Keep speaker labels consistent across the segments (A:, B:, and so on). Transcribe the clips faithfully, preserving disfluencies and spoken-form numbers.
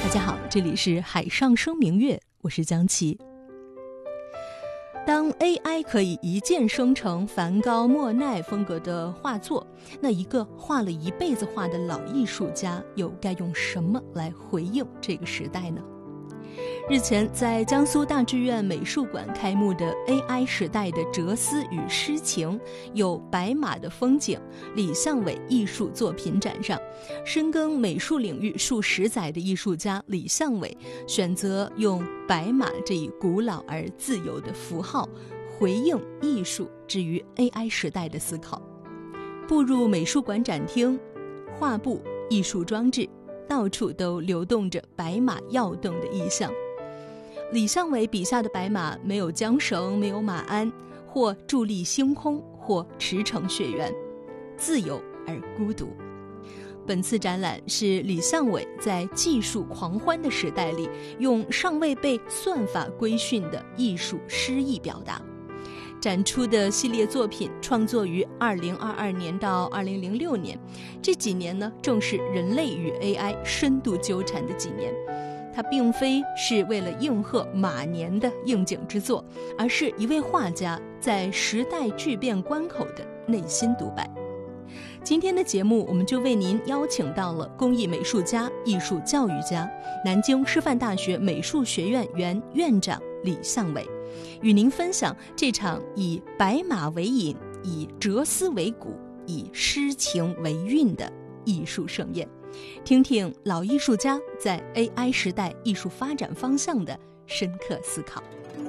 A: 大家好，这里是海上生明月，我是江琪。当 A I 可以一键生成梵高、莫奈风格的画作，那一个画了一辈子画的老艺术家又该用什么来回应这个时代呢？日前，在江苏大剧院美术馆开幕的 A I 时代的哲思与诗情，有白马的风景李相伟艺术作品展上，深耕美术领域数十载的艺术家李相伟选择用白马这一古老而自由的符号，回应艺术之于 A I 时代的思考。步入美术馆展厅，画布、艺术装置到处都流动着白马跃动的意象。李相伟笔下的白马没有缰绳，没有马鞍，或伫立星空，或驰骋雪原，自由而孤独。本次展览是李相伟在技术狂欢的时代里，用尚未被算法规训的艺术诗意表达。展出的系列作品创作于二零二二年到二零零六年，这几年呢，正是人类与 A I 深度纠缠的几年。它并非是为了应和马年的应景之作，而是一位画家在时代巨变关口的内心独白。今天的节目，我们就为您邀请到了工艺美术家、艺术教育家、南京师范大学美术学院原院长李相伟，与您分享这场以白马为引、以哲思为骨、以诗情为韵的艺术盛宴，听听老艺术家在 A I 时代艺术发展方向的深刻思考。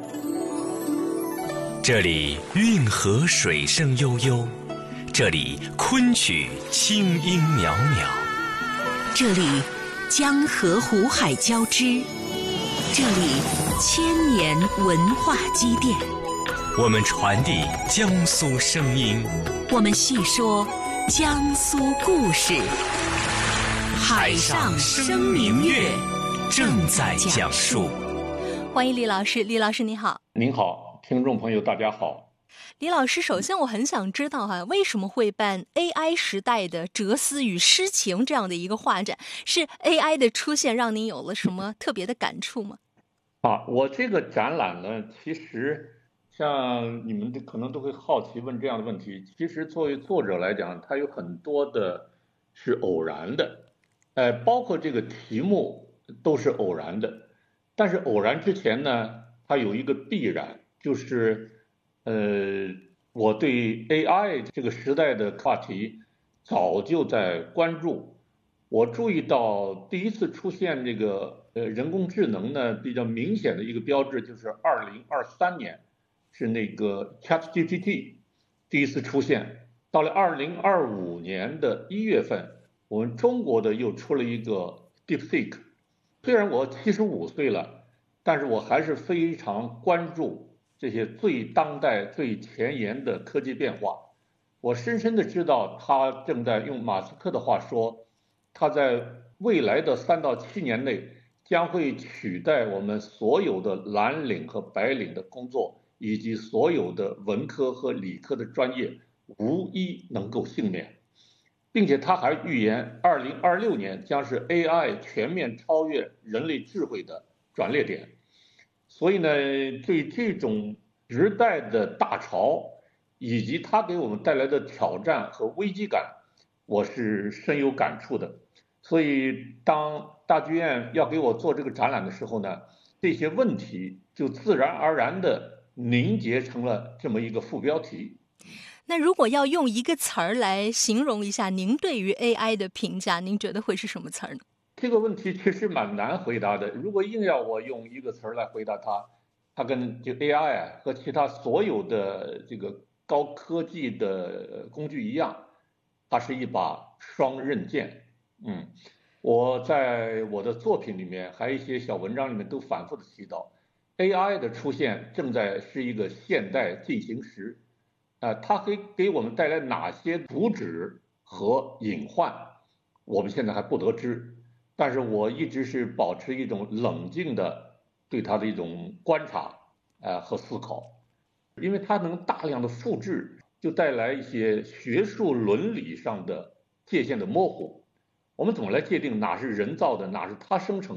B: 这里运河水声悠悠，这里昆曲清音袅袅，
C: 这里江河湖海交织，这里千年文化积淀。
B: 我们传递江苏声音，
C: 我们细说江苏故事。海上生明月正在讲述。
A: 欢迎李老师。李老师你好。
D: 您好，听众朋友大家好。
A: 李老师，首先我很想知道哈，为什么会办 A I 时代的哲思与诗情这样的一个画展？是 A I 的出现让您有了什么特别的感触吗？
D: 啊，我这个展览呢，其实像你们可能都会好奇问这样的问题。其实作为作者来讲，他有很多的是偶然的，呃，包括这个题目都是偶然的。但是偶然之前呢，它有一个必然，就是呃，我对 A I 这个时代的话题早就在关注。我注意到第一次出现这个呃人工智能呢，比较明显的一个标志就是二零二三年，是那个 ChatGPT 第一次出现。到了二零二五年的一月份，我们中国的又出了一个 DeepSeek。虽然我七十五岁了，但是我还是非常关注这些最当代、最前沿的科技变化。我深深的知道，他正在用马斯克的话说，他在未来的三到七年内将会取代我们所有的蓝领和白领的工作，以及所有的文科和理科的专业，无一能够幸免。并且他还预言二零二六年将是 A I 全面超越人类智慧的转捩点。所以呢，对这种时代的大潮以及它给我们带来的挑战和危机感，我是深有感触的。所以当大剧院要给我做这个展览的时候呢，这些问题就自然而然地凝结成了这么一个副标题。
A: 那如果要用一个词儿来形容一下您对于 A I 的评价，您觉得会是什么词儿呢？
D: 这个问题其实蛮难回答的。如果硬要我用一个词儿来回答它，它跟就 A I 啊和其他所有的这个高科技的工具一样，它是一把双刃剑。嗯，我在我的作品里面，还有一些小文章里面都反复的提到 ，A I 的出现正在是一个现代进行时。啊、呃，它可以给我们带来哪些阻止和隐患，我们现在还不得知。但是我一直是保持一种冷静的对它的一种观察，呃和思考，因为它能大量的复制，就带来一些学术伦理上的界限的模糊。我们怎么来界定哪是人造的，哪是它生成